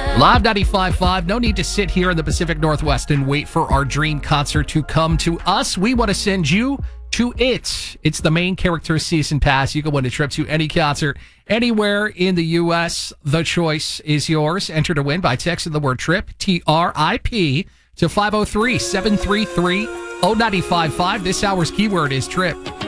Live 95.5. No need to sit here in the Pacific Northwest and wait for our dream concert to come to us. We want to send you to it. It's the Main Character Season Pass. You can win a trip to any concert anywhere in the U.S. The choice is yours. Enter to win by texting the word TRIP, T-R-I-P, to 503-733-0955. This hour's keyword is TRIP.